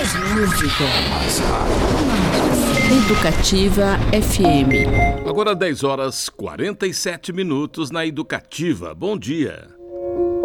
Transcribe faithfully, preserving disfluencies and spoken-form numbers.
Mais música. Mais rádio. Educativa F M. Agora dez horas e quarenta e sete minutos na Educativa. Bom dia.